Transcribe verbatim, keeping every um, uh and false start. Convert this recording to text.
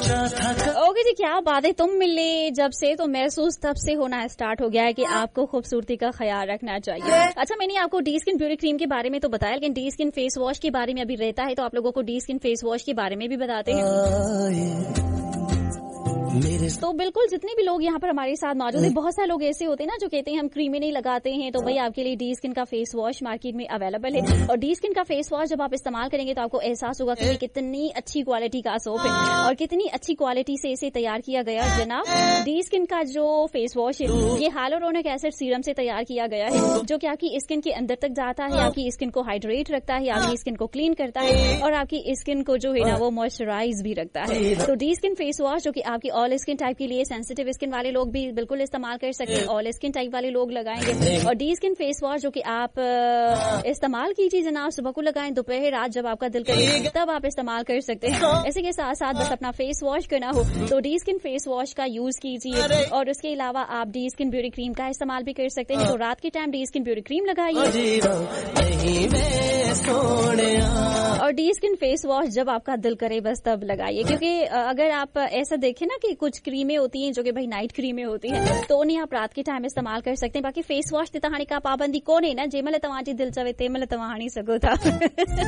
Okay जी, क्या बात है, तुम मिले जब से तो महसूस तब से होना स्टार्ट हो गया है कि आपको खूबसूरती का ख्याल रखना चाहिए। अच्छा, मैंने आपको डी स्किन ब्यूटी क्रीम के बारे में तो बताया, लेकिन डी स्किन फेस वॉश के बारे में अभी रहता है, तो आप लोगों को डी स्किन फेस वॉश के बारे में भी बताते हैं। तो बिल्कुल जितने भी लोग यहाँ पर हमारे साथ मौजूद हैं, बहुत सारे लोग ऐसे होते हैं ना जो कहते हैं हम क्रीमें नहीं लगाते हैं, तो भाई आपके लिए डी स्किन का फेस वॉश मार्केट में अवेलेबल है। और डी स्किन का फेस वॉश जब आप इस्तेमाल करेंगे तो आपको एहसास होगा कि ये कितनी अच्छी क्वालिटी का सोप है और कितनी अच्छी क्वालिटी से इसे तैयार किया गया। जनाब, डी स्किन का जो फेस वॉश है ये हाइलुरोनिक एसिड सीरम से तैयार किया गया है, जो कि आपकी स्किन के अंदर तक जाता है, आपकी स्किन को हाइड्रेट रखता है, आपकी स्किन को क्लीन करता है और आपकी स्किन को जो है ना वो मॉइस्चराइज भी रखता है। तो डी स्किन फेस वॉश जो कि आपकी ऑल स्किन टाइप के लिए, सेंसिटिव स्किन वाले लोग भी बिल्कुल इस्तेमाल कर सकते हैं, ऑल स्किन टाइप वाले लोग लगाएंगे। और डी स्किन फेस वॉश जो कि आप इस्तेमाल कीजिए जनाब, सुबह को लगाएं, दोपहर रात जब आपका दिल करे तब आप इस्तेमाल कर सकते हैं। ऐसे के साथ साथ बस अपना फेस वॉश करना हो तो डी स्किन फेस वॉश का यूज कीजिए। और उसके अलावा आप डी स्किन ब्यूटी क्रीम का इस्तेमाल भी कर सकते हैं, तो रात के time D skin beauty cream लगाइए और डी स्किन फेस वॉश जब आपका दिल करे बस तब लगाइए। क्योंकि अगर आप ऐसा देखें ना कि कुछ क्रीमें होती हैं जो कि भाई नाइट क्रीमें होती हैं, तो उन्हें आप रात के टाइम इस्तेमाल कर सकते हैं। बाकी फेस वॉश तिताहानी का पाबंदी कौन है ना, जेमल तवाजी दिल चवे तेमल तवाहानी सको था।